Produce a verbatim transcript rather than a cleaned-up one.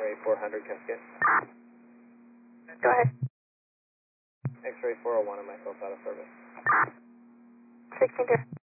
X-ray four hundred, Cascade. Go ahead. X-ray four oh one, and myself out of service. sixteen thirty.